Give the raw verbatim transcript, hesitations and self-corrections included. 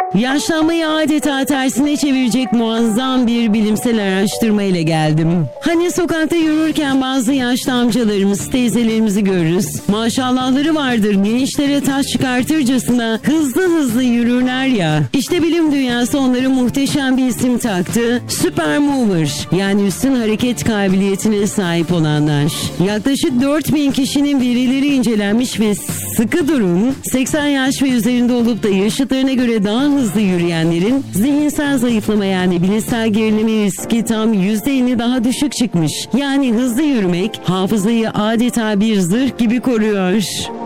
Yaşlanmayı adeta tersine çevirecek muazzam bir bilimsel araştırma ile geldim. Hani sokakta yürürken bazı yaşlı amcalarımız, teyzelerimizi görürüz. Maşallahları vardır, gençlere taş çıkartırcasına hızlı hızlı yürürler ya. İşte bilim dünyası onlara muhteşem bir isim taktı. Super Mover, yani üstün hareket kabiliyetine sahip olanlar. Yaklaşık dört bin kişinin verileri incelenmiş ve sıkı durun, seksen yaş ve üzerinde olup da yaşıtlarına göre daha hızlı yürüyenlerin zihinsel zayıflama yani bilişsel gerileme riski tam yüzde elli daha düşük çıkmış. Yani hızlı yürümek hafızayı adeta bir zırh gibi koruyor.